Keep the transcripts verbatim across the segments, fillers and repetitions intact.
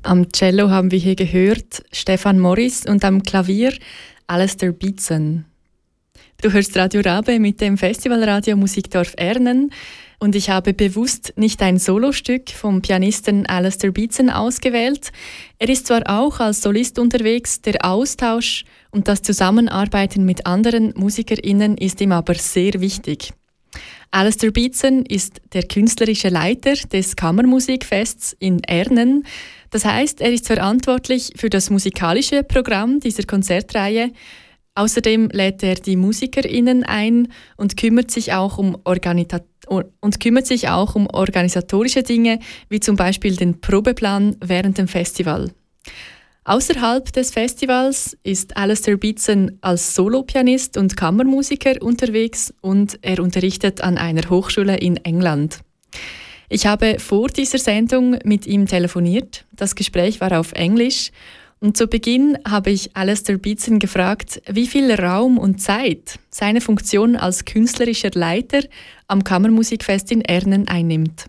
Am Cello haben wir hier gehört Stefan Morris und am Klavier Alistair Beatson. Du hörst Radio Rabe mit dem Festivalradio Musikdorf Ernen und ich habe bewusst nicht ein Solostück vom Pianisten Alistair Beatson ausgewählt. Er ist zwar auch als Solist unterwegs, der Austausch und das Zusammenarbeiten mit anderen MusikerInnen ist ihm aber sehr wichtig. Alistair Beatson ist der künstlerische Leiter des Kammermusikfests in Ernen. Das heißt, er ist verantwortlich für das musikalische Programm dieser Konzertreihe. Außerdem lädt er die MusikerInnen ein und kümmert sich auch um Organita- und kümmert sich auch um organisatorische Dinge, wie zum Beispiel den Probeplan während dem Festival. Außerhalb des Festivals ist Alistair Beatson als Solopianist und Kammermusiker unterwegs und er unterrichtet an einer Hochschule in England. Ich habe vor dieser Sendung mit ihm telefoniert. Das Gespräch war auf Englisch. Und zu Beginn habe ich Alistair Beatson gefragt, wie viel Raum und Zeit seine Funktion als künstlerischer Leiter am Kammermusikfest in Ernen einnimmt.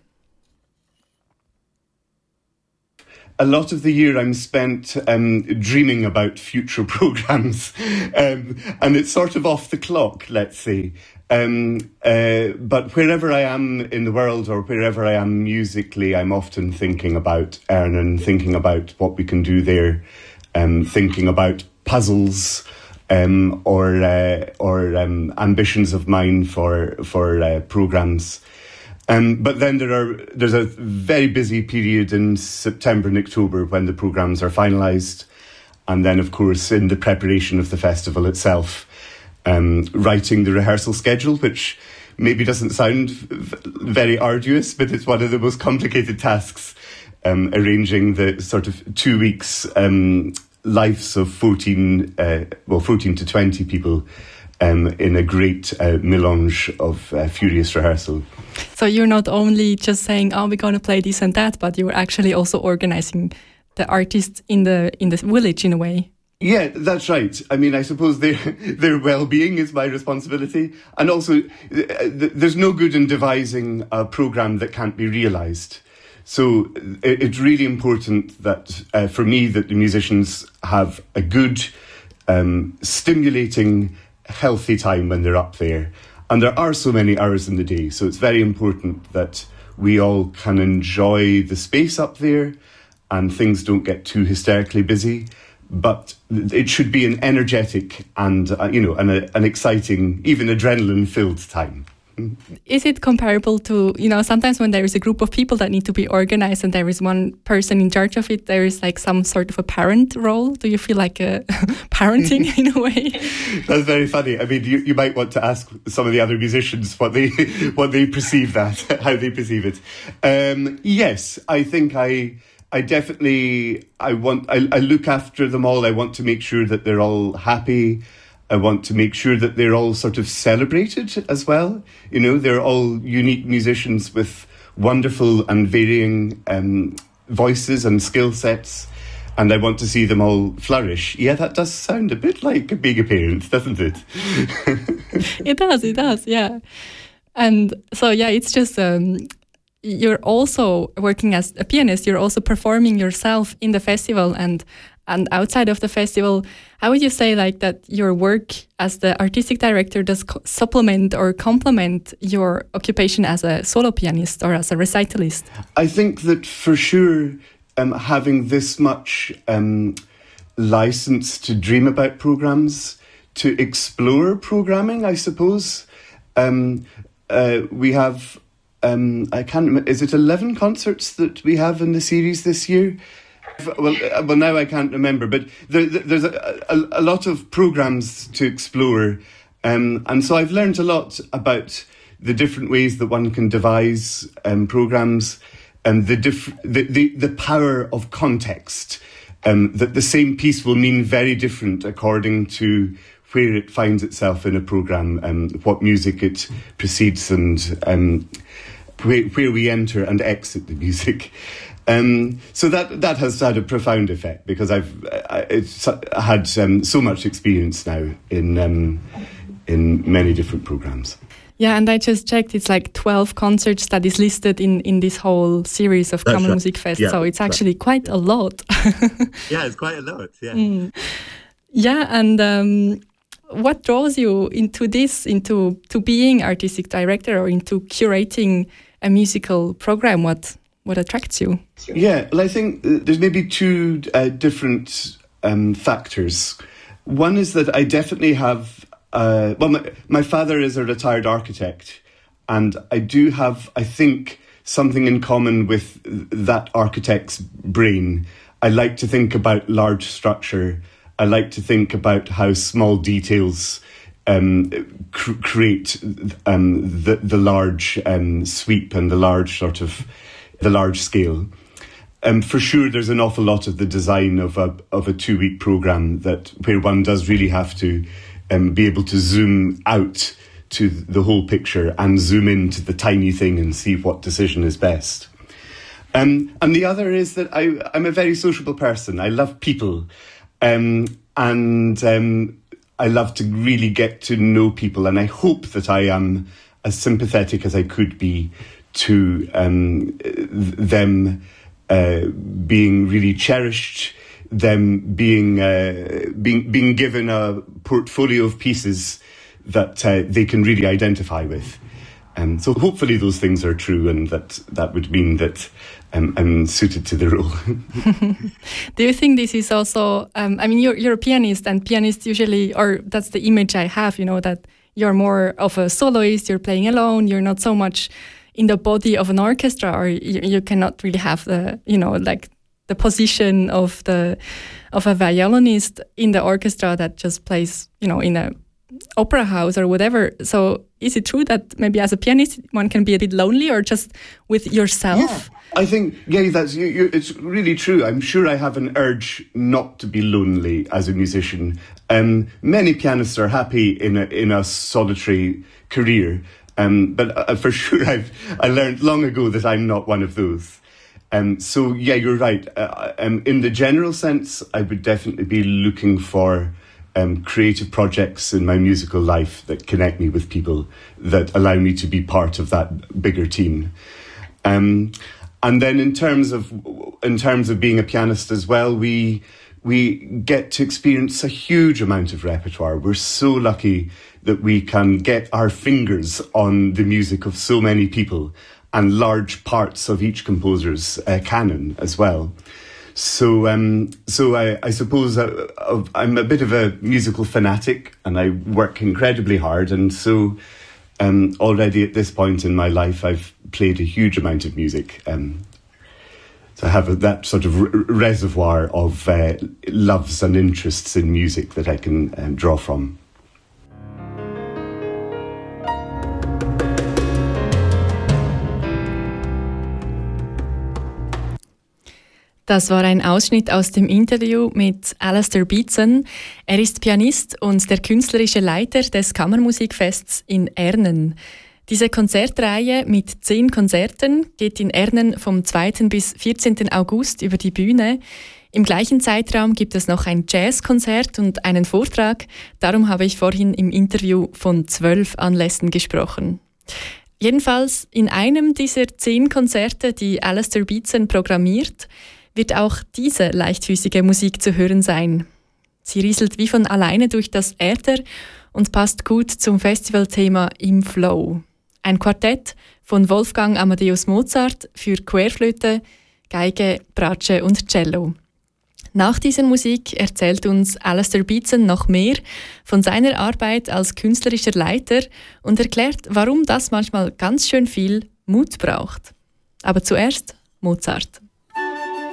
A lot of the year I'm spent um, dreaming about future programs, um, and it's sort of off the clock, let's say. Um, uh, but wherever I am in the world or wherever I am musically, I'm often thinking about Ernen, thinking about what we can do there, um, thinking about puzzles um, or uh, or um, ambitions of mine for for uh, programs. Um, but then there are there's a very busy period in September and October when the programmes are finalised, and then of course in the preparation of the festival itself, um, writing the rehearsal schedule, which maybe doesn't sound v- very arduous, but it's one of the most complicated tasks, um, arranging the sort of two weeks um, lives of fourteen, uh, well fourteen to twenty people. Um, in a great uh, melange of uh, furious rehearsal. So you're not only just saying, "Oh, we're going to play this and that," but you're actually also organising the artists in the in the village in a way. Yeah, that's right. I mean, I suppose their their well-being is my responsibility, and also uh, there's no good in devising a programme that can't be realised. So it's really important that uh, for me that the musicians have a good, um, stimulating, healthy time when they're up there. And there are so many hours in the day, so it's very important that we all can enjoy the space up there and things don't get too hysterically busy. But it should be an energetic and, uh, you know, an, an exciting, even adrenaline-filled time. Is it comparable to, you know, sometimes when there is a group of people that need to be organized and there is one person in charge of it, there is like some sort of a parent role? Do you feel like a parenting in a way? That's very funny. I mean, you, you might want to ask some of the other musicians what they what they perceive that, how they perceive it. Um, yes, I think I I definitely I want I, I look after them all. I want to make sure that they're all happy. I want to make sure that they're all sort of celebrated as well. You know, they're all unique musicians with wonderful and varying um, voices and skill sets. And I want to see them all flourish. Yeah, that does sound a bit like being a parent, doesn't it? It does, it does, yeah. And so, yeah, it's just... Um, you're also working as a pianist. You're also performing yourself in the festival and and outside of the festival. How would you say like that your work as the artistic director does co- supplement or complement your occupation as a solo pianist or as a recitalist? I think that for sure um, having this much um, license to dream about programs, to explore programming, I suppose. Um, uh, we have... Um, I can't remember, is it eleven concerts that we have in the series this year? Well, well, now I can't remember, but there, there's a, a, a lot of programmes to explore. Um, and so I've learned a lot about the different ways that one can devise um, programmes and the, diff- the, the, the power of context, um, that the same piece will mean very different according to where it finds itself in a programme, um, what music it precedes and... Um, Where, where we enter and exit the music. Um, so that that has had a profound effect because I've I, it's had um, so much experience now in um, in many different programmes. Yeah, and I just checked, it's like twelve concerts that is listed in, in this whole series of That's Kammer right. Musik Fest, Yeah, so it's actually right. quite a lot. Yeah, it's quite a lot, yeah. Mm. Yeah, and um, what draws you into this, into to being artistic director or into curating a musical program? What what attracts you? Yeah, well, I think uh, there's maybe two uh, different um, factors. One is that I definitely have, uh, well, my, my father is a retired architect, and I do have, I think, something in common with that architect's brain. I like to think about large structure. I like to think about how small details um, cr- create um, the, the large um, sweep and the large sort of, the large scale. Um, for sure, there's an awful lot of the design of a of a two week program that where one does really have to um, be able to zoom out to the whole picture and zoom into the tiny thing and see what decision is best. Um, and the other is that I, I'm a very sociable person. I love people, um, and um, I love to really get to know people. And I hope that I am as sympathetic as I could be to um, them. Uh, being really cherished, them being uh, being being given a portfolio of pieces that uh, they can really identify with. And um, so hopefully those things are true, and that that would mean that um, I'm suited to the role. Do you think this is also, um, I mean, you're, you're a pianist, and pianists usually, or that's the image I have, you know, that you're more of a soloist, you're playing alone, you're not so much in the body of an orchestra, or you, you cannot really have the, you know, like the position of the of a violinist in the orchestra that just plays, you know, in a opera house or whatever. So is it true that maybe as a pianist one can be a bit lonely, or just with yourself? Yeah. I think, yeah, that's you, you, it's really true. I'm sure I have an urge not to be lonely as a musician. Um, many pianists are happy in a in a solitary career. Um, but uh, for sure, I've I learned long ago that I'm not one of those. Um, so yeah, you're right. Uh, um, in the general sense, I would definitely be looking for um, creative projects in my musical life that connect me with people, that allow me to be part of that bigger team. Um, and then in terms of in terms of being a pianist as well, we we get to experience a huge amount of repertoire. We're so lucky that we can get our fingers on the music of so many people and large parts of each composer's uh, canon as well. So um, so I, I suppose I, I'm a bit of a musical fanatic, and I work incredibly hard. And so um, already at this point in my life, I've played a huge amount of music. Um, so I have a, that sort of r- reservoir of uh, loves and interests in music that I can um, draw from. Das war ein Ausschnitt aus dem Interview mit Alastair Beetson. Er ist Pianist und der künstlerische Leiter des Kammermusikfests in Ernen. Diese Konzertreihe mit zehn Konzerten geht in Ernen vom zweiten bis vierzehnten August über die Bühne. Im gleichen Zeitraum gibt es noch ein Jazzkonzert und einen Vortrag. Darum habe ich vorhin im Interview von zwölf Anlässen gesprochen. Jedenfalls in einem dieser zehn Konzerte, die Alastair Beetson programmiert, wird auch diese leichtfüßige Musik zu hören sein. Sie rieselt wie von alleine durch das Äther und passt gut zum Festivalthema Im Flow. Ein Quartett von Wolfgang Amadeus Mozart für Querflöte, Geige, Bratsche und Cello. Nach dieser Musik erzählt uns Alastair Beetson noch mehr von seiner Arbeit als künstlerischer Leiter und erklärt, warum das manchmal ganz schön viel Mut braucht. Aber zuerst Mozart.